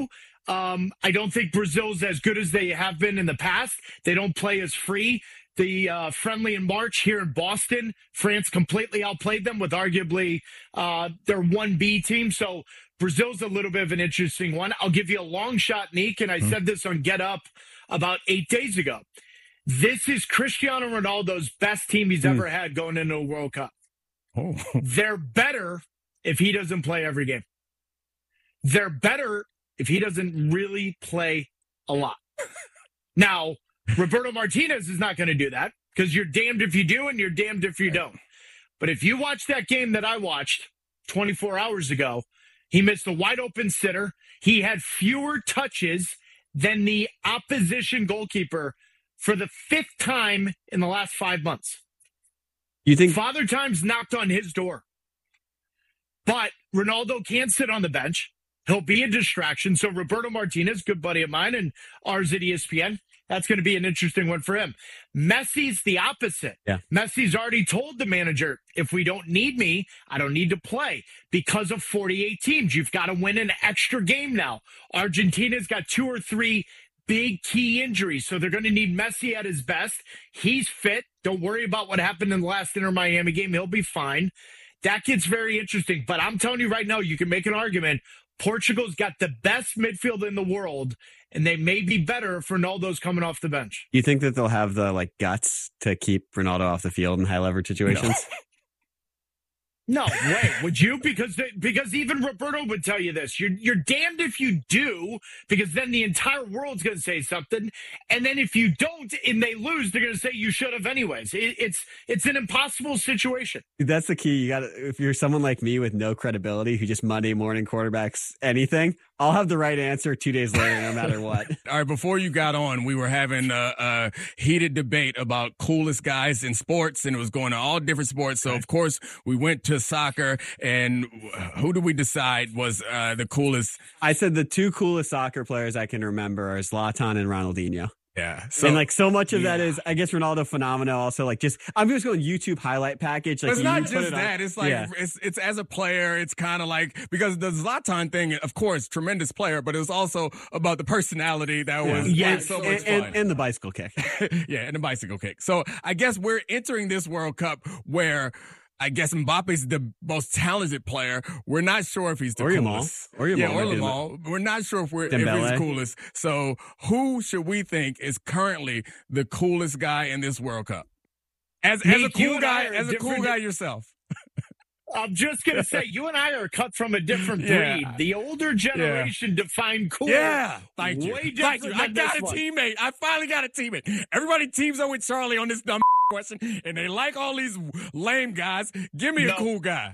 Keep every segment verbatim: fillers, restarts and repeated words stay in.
Um, I don't think Brazil's as good as they have been in the past. They don't play as free. The uh, friendly in March here in Boston, France completely outplayed them with arguably uh, their one B team. So Brazil's a little bit of an interesting one. I'll give you a long shot, Neek, and I mm-hmm. said this on Get Up about eight days ago. This is Cristiano Ronaldo's best team he's mm. ever had going into a World Cup. Oh. They're better if he doesn't play every game. They're better if he doesn't really play a lot. Now, Roberto Martinez is not going to do that because you're damned if you do and you're damned if you don't. But if you watch that game that I watched twenty-four hours ago, he missed a wide open sitter. He had fewer touches than the opposition goalkeeper for the fifth time in the last five months. You think Father Time's knocked on his door? But Ronaldo can't sit on the bench. He'll be a distraction. So Roberto Martinez, good buddy of mine and ours at E S P N, that's going to be an interesting one for him. Messi's the opposite. Yeah. Messi's already told the manager, if we don't need me, I don't need to play because of forty-eight teams. You've got to win an extra game now. Argentina's got two or three big key injuries, so they're going to need Messi at his best. He's fit. Don't worry about what happened in the last Inter Miami game. He'll be fine. That gets very interesting. But I'm telling you right now, you can make an argument. Portugal's got the best midfield in the world, and they may be better if Ronaldo's coming off the bench. You think that they'll have the like guts to keep Ronaldo off the field in high leverage situations? No. No way. Would you? Because they, because even Roberto would tell you this. You're you're damned if you do, because then the entire world's going to say something, and then if you don't and they lose, they're going to say you should have anyways. It, it's it's an impossible situation. That's the key. You got to. If you're someone like me with no credibility who just Monday morning quarterbacks anything, I'll have the right answer two days later, no matter what. All right. Before you got on, we were having a, a heated debate about coolest guys in sports, and it was going to all different sports. So of course we went to soccer, and who did we decide was uh, the coolest? I said the two coolest soccer players I can remember are Zlatan and Ronaldinho. Yeah. So, and like so much of yeah. that is, I guess, Ronaldo phenomenal. Also, like just, I'm just going YouTube highlight package. Like, it's not just it that. On, it's like, yeah. it's, it's as a player, it's kind of like, because the Zlatan thing, of course, tremendous player, but it was also about the personality that yeah. was yes. so much and, fun. And, and the bicycle kick. yeah. And the bicycle kick. So I guess we're entering this World Cup where I guess Mbappe's the most talented player. We're not sure if he's the or coolest. Or Yamal. Yeah, or Yamal. We're not sure if we're if he's coolest. So who should we think is currently the coolest guy in this World Cup? As as a cool guy, as a cool guy yourself. I'm just going to say, you and I are cut from a different breed. Yeah. The older generation yeah. defined cool. Yeah. Thank you. Way Thank you. I got a one. teammate. I finally got a teammate. Everybody teams up with Charlie on this dumb question, and they like all these lame guys. Give me no. a cool guy.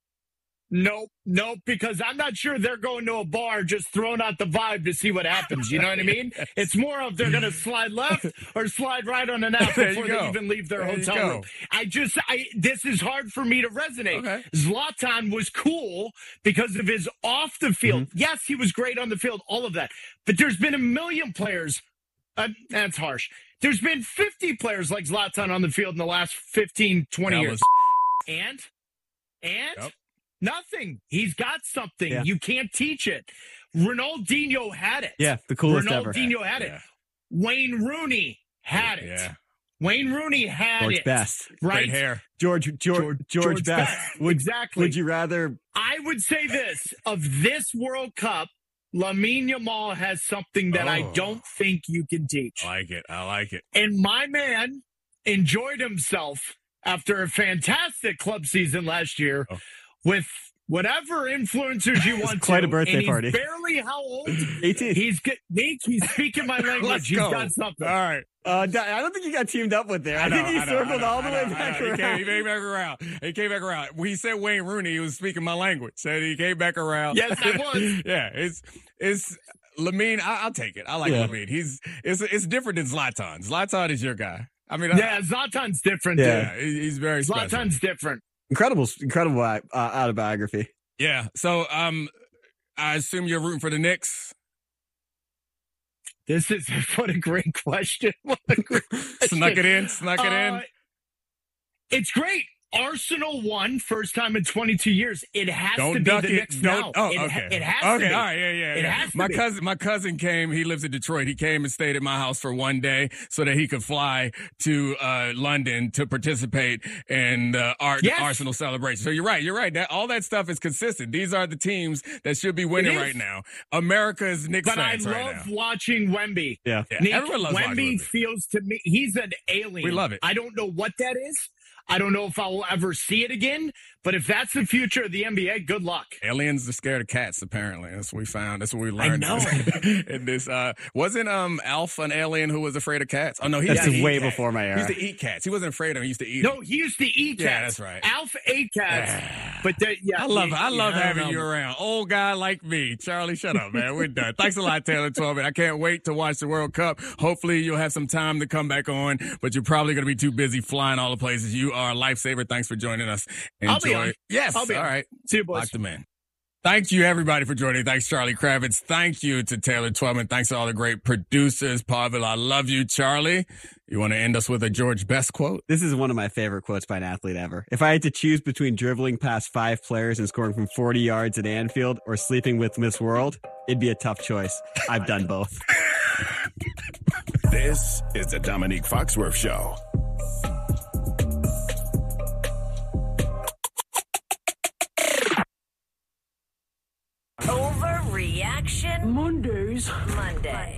Nope, nope, because I'm not sure they're going to a bar just throwing out the vibe to see what happens. You know what I mean? yes. It's more of they're going to slide left or slide right on an app before they even leave their there hotel room. I just, I this is hard for me to resonate. Okay. Zlatan was cool because of his off the field. Mm-hmm. Yes, he was great on the field, all of that. But there's been a million players. Uh, that's harsh. There's been fifty players like Zlatan on the field in the last fifteen, twenty that years. Was- and, and, yep. Nothing. He's got something. Yeah. You can't teach it. Ronaldinho had it. Yeah, the coolest Ronaldinho ever. had it. Yeah. Wayne Rooney had yeah. it. Yeah. Wayne Rooney had George it. Best. Right? Great hair. George, George, George, George, George Best. Best. Would, exactly. Would you rather? I would say this. Of this World Cup, Lamine Yamal has something that oh. I don't think you can teach. I like it. I like it. And my man enjoyed himself after a fantastic club season last year oh. with whatever influencers you want. Quite to, a birthday and he's party. Barely how old? eighteen. He's good. Nick, he's speaking my language. He's go. got something. All right. Uh, I don't think you got teamed up with there. I, I know, think he I know, circled I know, all the I way know, back he around. came, he came back around. He came back around. When he said Wayne Rooney, he was speaking my language. Said he came back around. Yes, I was. yeah, it's it's Lamine. I, I'll take it. I like yeah. Lamine. He's it's it's different than Zlatan. Zlatan is your guy. I mean, yeah, I, Zlatan's different. Yeah, dude. he's very special. Zlatan's different. Incredible, incredible uh, autobiography. Yeah. So, um, I assume you're rooting for the Knicks. This is what a great question. What a great question. Snuck it in. Snuck it in. Uh, it's great. Arsenal won first time in twenty-two years. It has Don't to be duck the it. Knicks Don't. now. Oh, it, okay. It has okay, to be. all right, yeah, yeah. It yeah. has to my be. cousin, my cousin came. He lives in Detroit. He came and stayed at my house for one day so that he could fly to uh, London to participate in the Art Yes. Arsenal celebration. So you're right. You're right. That all that stuff is consistent. These are the teams that should be winning It is. right now. America's Knicks But I fans love right now. watching Wemby. Yeah. Yeah, Nick, everyone loves watching Wemby Wemby. feels to me, he's an alien. We love it. I don't know what that is. I don't know if I will ever see it again. But if that's the future of the N B A, good luck. Aliens are scared of cats, apparently. That's what we found. That's what we I learned. know. in this, uh, wasn't um Alf an alien who was afraid of cats? Oh no, he That's used to eat way cats. before my He era. used to eat cats. He wasn't afraid of them. He used to eat No, them. he used to eat cats. Yeah, that's right. Alf ate cats. But the, yeah, I love yeah, I love yeah, I having don't you know. around. Old guy like me. Charlie, shut up, man. We're done. Thanks a lot, Taylor Twelman. I can't wait to watch the World Cup. Hopefully you'll have some time to come back on, but you're probably going to be too busy flying all the places. You are a lifesaver. Thanks for joining us. Enjoy. I'll be on. Yes. I'll be all on. right. See you, boys. Lock them in. Thank you, everybody, for joining. Thanks, Charlie Kravitz. Thank you to Taylor Twelman. Thanks to all the great producers. Pavel, I love you. Charlie, you want to end us with a George Best quote? This is one of my favorite quotes by an athlete ever. If I had to choose between dribbling past five players and scoring from forty yards at Anfield or sleeping with Miss World, it'd be a tough choice. I've done both. This is the Dominique Foxworth Show. Overreaction Mondays. Monday.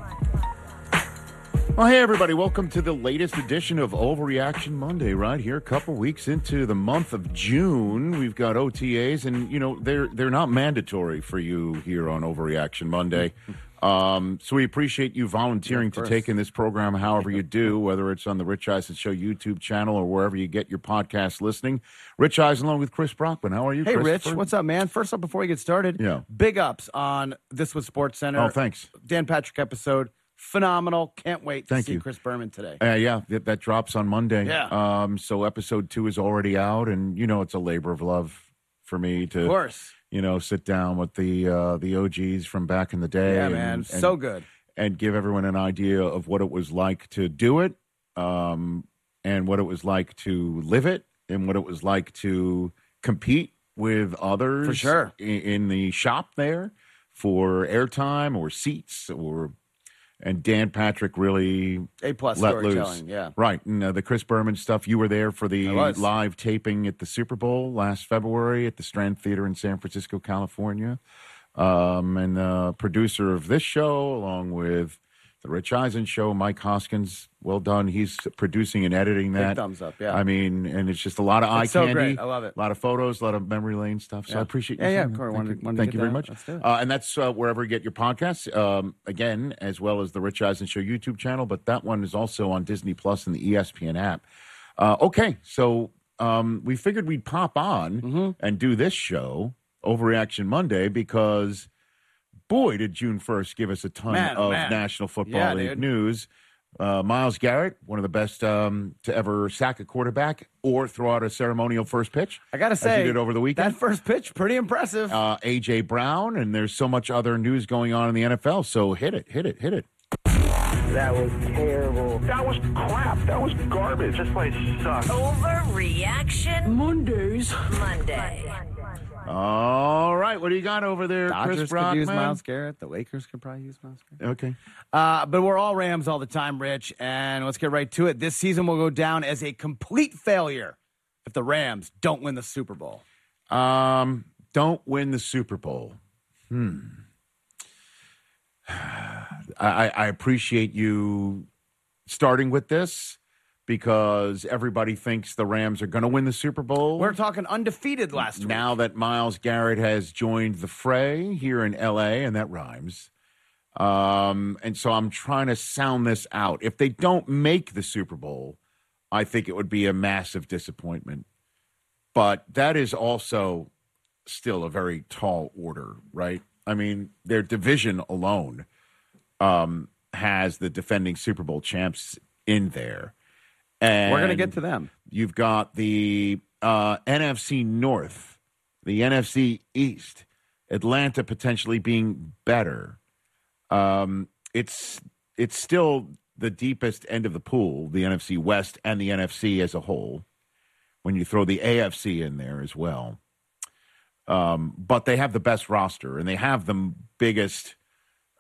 Well, hey, everybody. Welcome to the latest edition of Overreaction Monday right here. A couple weeks into the month of June. We've got O T As, and, you know, they're they're not mandatory for you here on Overreaction Monday. Um, so we appreciate you volunteering to take in this program however you do, whether it's on the Rich Eisen Show YouTube channel or wherever you get your podcast listening. Rich Eisen along with Chris Brockman. How are you, Hey, Rich. Christopher? What's up, man? First up, before we get started, Yeah. big ups on This Was Sports Center. Oh, thanks. Dan Patrick episode. Phenomenal. Can't wait to Thank see you. Chris Berman today. Uh, yeah, that, that drops on Monday. Yeah. Um, so episode two is already out, and, you know, it's a labor of love for me to, Of course. you know, sit down with the uh, the O Gs from back in the day. Yeah, and, man. and- So good. And give everyone an idea of what it was like to do it, um, and what it was like to live it, and what it was like to compete with others For sure. in, in the shop there for airtime or seats or. And Dan Patrick really A-plus let storytelling, loose. yeah. Right. And uh, the Chris Berman stuff, you were there for the I was. live taping at the Super Bowl last February at the Strand Theater in San Francisco, California. Um, and uh, producer of this show, along with the Rich Eisen Show, Mike Hoskins. Well done. He's producing and editing Big that. thumbs up, yeah. I mean, and it's just a lot of eye It's so candy. great. I love it. A lot of photos, a lot of memory lane stuff. So Yeah. I appreciate you. Yeah, yeah, saying of that. course. Thank Wanted- you, wanted to Thank get you very that. much. Let's do it. Uh, and that's uh, wherever you get your podcasts. Um, again, as well as the Rich Eisen Show YouTube channel, but that one is also on Disney Plus and the E S P N app. Uh, okay, so um, we figured we'd pop on Mm-hmm. and do this show, Overreaction Monday, because boy, did June first give us a ton Man, oh, of man. National Football Yeah, League dude. news. Uh, Myles Garrett, one of the best um, to ever sack a quarterback or throw out a ceremonial first pitch. I got to as he say, did over the weekend. that first pitch, pretty impressive. uh, A J Brown, and there's so much other news going on in the N F L. So hit it, hit it, hit it. That was terrible. That was crap. That was garbage. This place sucks. Overreaction Mondays. Monday. All right, what do you got over there, Dodgers Chris could use Brockman? Myles Garrett. The Lakers could probably use Myles Garrett. Okay. Uh, but we're all Rams all the time, Rich. And let's get right to it. This season will go down as a complete failure if the Rams don't win the Super Bowl. Um, don't win the Super Bowl. Hmm. I, I appreciate you starting with this because everybody thinks the Rams are going to win the Super Bowl. We're talking undefeated last week. Now that Myles Garrett has joined the fray here in L A, and that rhymes. Um, and so I'm trying to sound this out. If they don't make the Super Bowl, I think it would be a massive disappointment. But that is also still a very tall order, right? I mean, their division alone um, has the defending Super Bowl champs in there. And We're going to get to them. You've got the uh, N F C North, the N F C East, Atlanta potentially being better. Um, it's it's still the deepest end of the pool, the N F C West and the N F C as a whole. when you throw the A F C in there as well. Um, but they have the best roster, and they have the biggest